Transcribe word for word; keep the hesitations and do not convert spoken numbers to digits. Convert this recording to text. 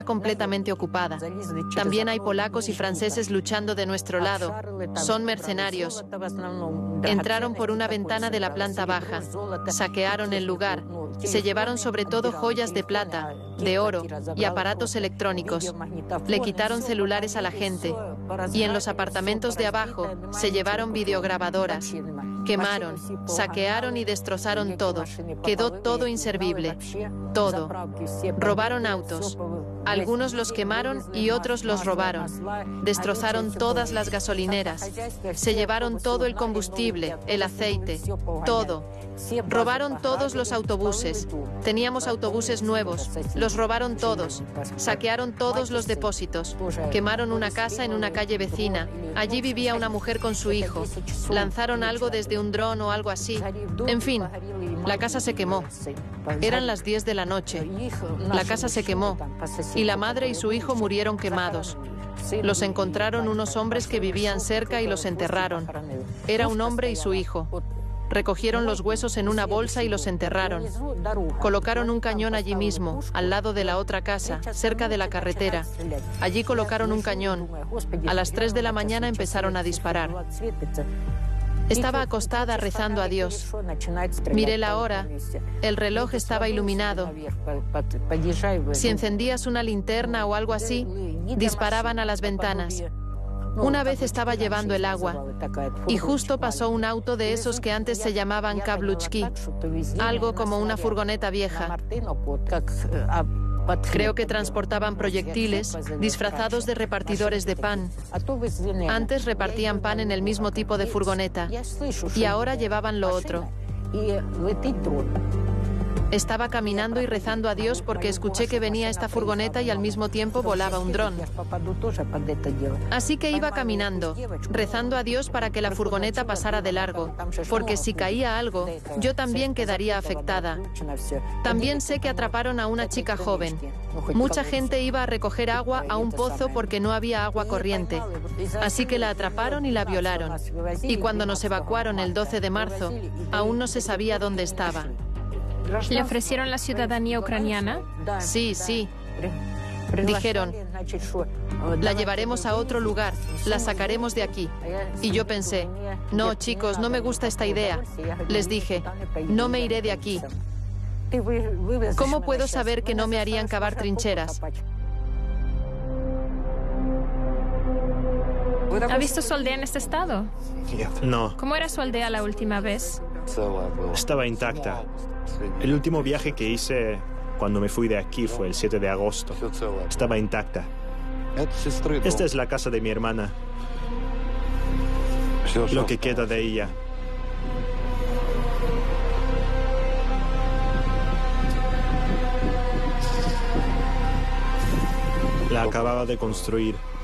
completamente ocupada. También hay polacos y franceses luchando de nuestro lado. Son mercenarios. Entraron por una ventana de la planta baja. Saquearon el lugar. Se llevaron sobre todo joyas de plata, de oro y aparatos electrónicos. Le quitaron celulares a la gente. Y en los apartamentos de abajo se llevaron videograbadoras. Quemaron, saquearon y destrozaron todo. Quedó todo inservible. Todo. Robaron autos. Algunos los quemaron y otros los robaron. Destrozaron todas las gasolineras. Se llevaron todo el combustible, el aceite, todo. Robaron todos los autobuses. Teníamos autobuses nuevos. Los robaron todos. Saquearon todos los depósitos. Quemaron una casa en una calle vecina. Allí vivía una mujer con su hijo. Lanzaron algo desde un dron o algo así. En fin, la casa se quemó. Eran las diez de la noche. La casa se quemó. Y la madre y su hijo murieron quemados. Los encontraron unos hombres que vivían cerca y los enterraron. Era un hombre y su hijo. Recogieron los huesos en una bolsa y los enterraron. Colocaron un cañón allí mismo, al lado de la otra casa, cerca de la carretera. Allí colocaron un cañón. A las tres de la mañana empezaron a disparar. Estaba acostada rezando a Dios. Miré la hora. El reloj estaba iluminado. Si encendías una linterna o algo así, disparaban a las ventanas. Una vez estaba llevando el agua y justo pasó un auto de esos que antes se llamaban kabluchki, algo como una furgoneta vieja. Creo que transportaban proyectiles disfrazados de repartidores de pan. Antes repartían pan en el mismo tipo de furgoneta y ahora llevaban lo otro. Estaba caminando y rezando a Dios porque escuché que venía esta furgoneta y al mismo tiempo volaba un dron. Así que iba caminando, rezando a Dios para que la furgoneta pasara de largo, porque si caía algo, yo también quedaría afectada. También sé que atraparon a una chica joven. Mucha gente iba a recoger agua a un pozo porque no había agua corriente. Así que la atraparon y la violaron. Y cuando nos evacuaron el doce de marzo, aún no se sabía dónde estaba. ¿Le ofrecieron la ciudadanía ucraniana? Sí, sí. Dijeron, la llevaremos a otro lugar, la sacaremos de aquí. Y yo pensé, no, chicos, no me gusta esta idea. Les dije, no me iré de aquí. ¿Cómo puedo saber que no me harían cavar trincheras? ¿Ha visto su aldea en este estado? No. ¿Cómo era su aldea la última vez? Estaba intacta. El último viaje que hice cuando me fui de aquí fue el siete de agosto. Estaba intacta. Esta es la casa de mi hermana. Lo que queda de ella. La acababa de construir.